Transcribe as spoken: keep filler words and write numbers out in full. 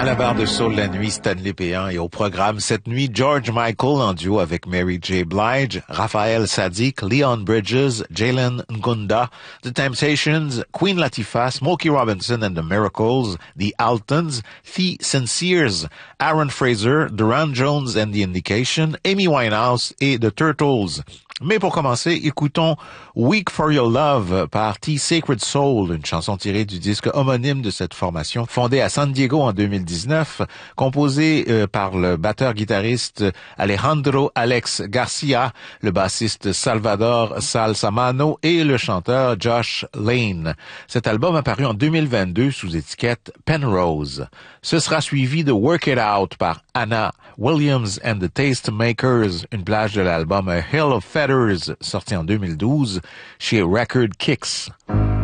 la barre de soul la nuit, Stanley Péan, et au programme cette nuit, George Michael en duo avec Mary J. Blige, Raphaël Sadiq, Leon Bridges, Jalen Ngunda, The Temptations, Queen Latifah, Smokey Robinson and the Miracles, The Altons, The Sinceres, Aaron Fraser, Duran Jones and the Indication, Amy Winehouse et The Turtles. Mais pour commencer, écoutons Weak for Your Love par T Sacred Soul, une chanson tirée du disque homonyme de cette formation, fondée à San Diego en deux mille dix-neuf, composée euh, par le batteur-guitariste Alejandro Alex Garcia, le bassiste Salvador Salsamano et le chanteur Josh Lane. Cet album a paru en deux mille vingt-deux sous étiquette Penrose. Ce sera suivi de Work It Out par Anna Williams and the Tastemakers, une plage de l'album A Hill of Feathers, sorti en deux mille douze chez Record Kicks.